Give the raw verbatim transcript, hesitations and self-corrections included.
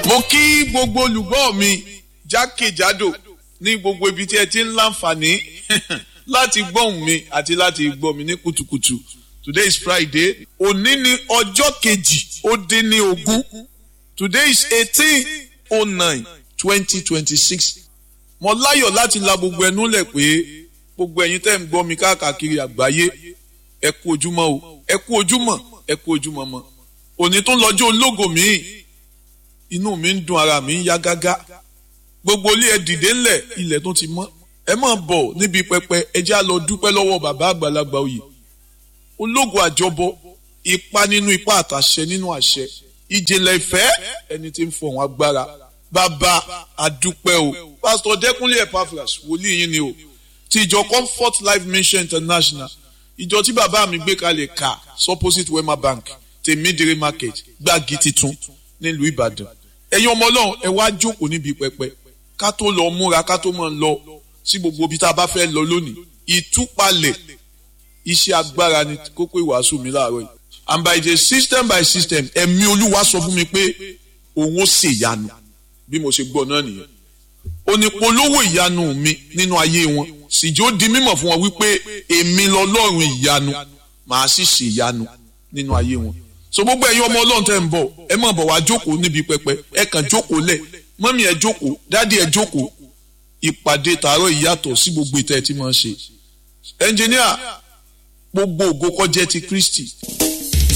mo kí gbogbo olùgbọ́ mi jákèjádò ní gbogbo ibi tí ẹ ti ń láǹfààní láti gbóhùn mi àti láti gbọ́ mi ní kùtùkùtù. Today is Friday. Òní ni ọjọ́ kejì ó dín ní ogún. Today is eighteen oh nine twenty twenty six. Mo láyọ̀ láti la gbogbo ẹnu lẹ̀ pé gbogbo ẹ̀yin tẹ́ ń gbọ́ mi káàkiri àgbáyé ẹ kú ojúmọ́ o ẹ kú ojúmọ́ ẹ kú ojúmọ́ mọ́. Òní tún lọ́jọ́ ológo mi. Inú mi ń dùn, ara mi ń yá gágá. Gbogbo ilé ẹ dìde ńlẹ̀, ilẹ̀ tó ti mọ́. Ẹ máa bọ̀ níbi pẹpẹ, ẹ já lọ dúpẹ́ lọ́wọ́ bàbá àgbàlagbà oyè. Ológo àjọbọ, ipa nínú ipa àtàṣẹ nínú àṣẹ. Ìjìnlẹ̀ ìfẹ́ ẹni tí ń fọ̀hún agbára. Bàbá àdúpẹ́ o. Pásítọ̀ Dẹ́kúnlé Epaphras, wòlíì yín ni o. Ti ìjọ Comfort Life Mission International. Ìjọ tí bàbá mi gbé kalẹ̀ ká opposite Wema Bank, Tèmídìrí Market, Gbági Titun nílùú Ìbàdàn. Ẹ̀yin ọmọ Ọlọ́run ẹ wá jókòó níbi pẹpẹ ká tó lọ múra ká tó máa lọ sí gbogbo ibi tá a bá fẹ́ lọ lónìí. Ìtúpalẹ̀ iṣẹ́ agbára ni kókó ìwàásù mi láàárọ̀ yìí. And by the system by system ẹ̀mí Olúwa sọ fún mi pé òun ó ṣe ìyanu bí mo ṣe gbọ́ náà nìyẹn. Ó ní polówó ìyanu mi nínú ayé wọn sì jẹ́ ó di mímọ̀ fún wọn wípé èmi lọ́lọ́run ìyanu màá sì ṣe ìyanu nínú ayé wọn. So gbogbo ẹ̀yin ọmọ Ọlọ́run tẹ́ ń bọ̀ ẹ má bọ̀ wá jókòó níbi pẹpẹ ẹ kàn jókòó lẹ̀ mọ́mí ẹ jókòó dádì ẹ jókòó. Ìpàdé tààrọ̀ ìyàtọ̀ sí gbogbo ìtẹ́ tí máa ń ṣe. Ẹnjìníà gbogbo ògo kó jẹ́ ti Kristi.